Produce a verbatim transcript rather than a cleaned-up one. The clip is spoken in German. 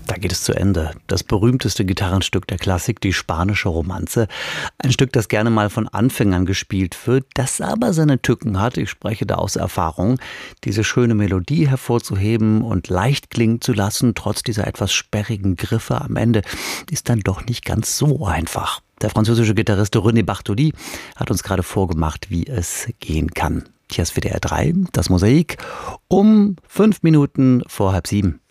Da geht es zu Ende. Das berühmteste Gitarrenstück der Klassik, die spanische Romanze. Ein Stück, das gerne mal von Anfängern gespielt wird, das aber seine Tücken hat. Ich spreche da aus Erfahrung. Diese schöne Melodie hervorzuheben und leicht klingen zu lassen, trotz dieser etwas sperrigen Griffe am Ende, ist dann doch nicht ganz so einfach. Der französische Gitarrist René Bartoli hat uns gerade vorgemacht, wie es gehen kann. Hier ist W D R drei, das Mosaik, um fünf Minuten vor halb sieben.